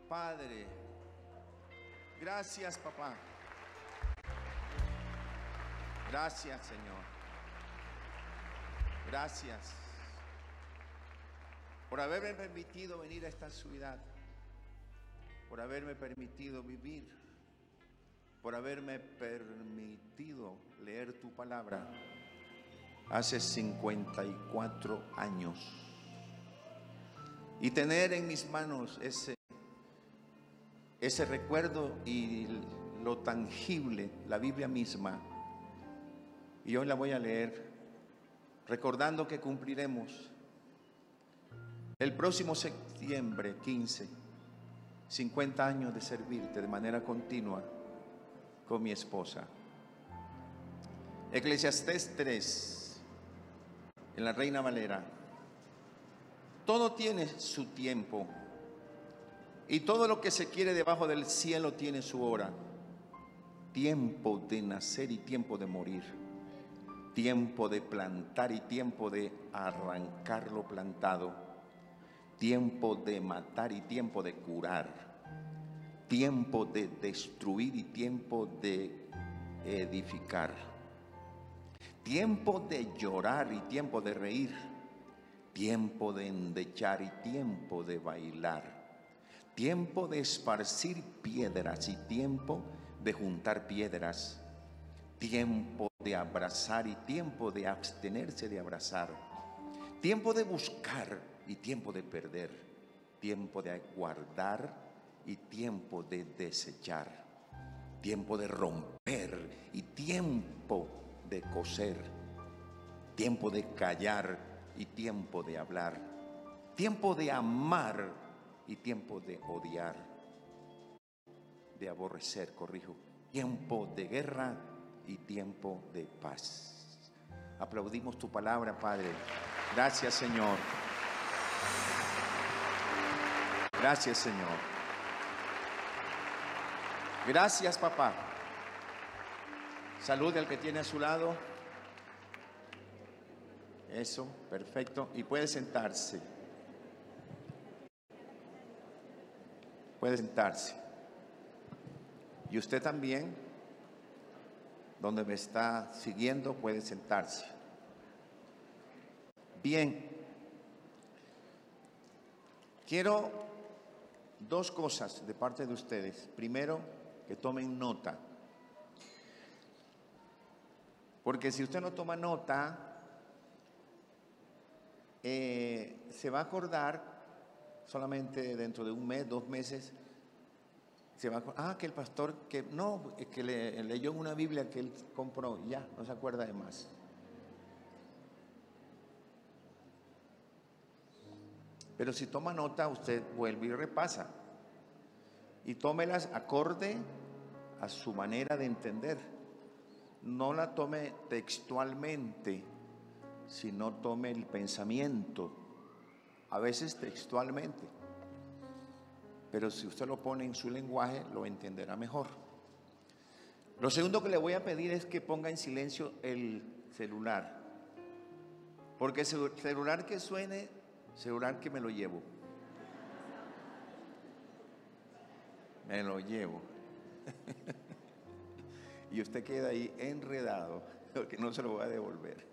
Padre, gracias, papá. Gracias, Señor. Gracias por haberme permitido venir a esta ciudad, por haberme permitido vivir, por haberme permitido leer tu palabra hace 54 años y tener en mis manos ese recuerdo y lo tangible, la Biblia misma. Y hoy la voy a leer recordando que cumpliremos el próximo septiembre 15 50 años de servirte de manera continua con mi esposa. Eclesiastés 3, en la Reina Valera: todo tiene su tiempo y todo lo que se quiere debajo del cielo tiene su hora. Tiempo de nacer y tiempo de morir, tiempo de plantar y tiempo de arrancar lo plantado, tiempo de matar y tiempo de curar, tiempo de destruir y tiempo de edificar, tiempo de llorar y tiempo de reír, tiempo de endechar y tiempo de bailar, tiempo de esparcir piedras y tiempo de juntar piedras, tiempo de abrazar y tiempo de abstenerse de abrazar, tiempo de buscar y tiempo de perder, tiempo de guardar y tiempo de desechar, tiempo de romper y tiempo de coser, tiempo de callar y tiempo de hablar, tiempo de amar y tiempo de odiar, de aborrecer, corrijo, tiempo de guerra y tiempo de paz. Aplaudimos tu palabra, Padre. Gracias, Señor. Gracias, Señor. Gracias, papá. Salude al que tiene a su lado. Eso, perfecto. Y puede sentarse. Puede sentarse. Y usted también, donde me está siguiendo, puede sentarse. Bien. Quiero dos cosas de parte de ustedes. Primero, que tomen nota. Porque si usted no toma nota, se va a acordar solamente dentro de un mes, 2 meses. Se va a acordar, que el pastor, que leyó en una Biblia que él compró, ya, no se acuerda de más. Pero si toma nota, usted vuelve y repasa. Y tómelas acorde a su manera de entender. No la tome textualmente, sino tome el pensamiento. A veces textualmente. Pero si usted lo pone en su lenguaje, lo entenderá mejor. Lo segundo que le voy a pedir es que ponga en silencio el celular. Porque celular que suene, celular que me lo llevo. Me lo llevo. Y usted queda ahí enredado, porque no se lo voy a devolver.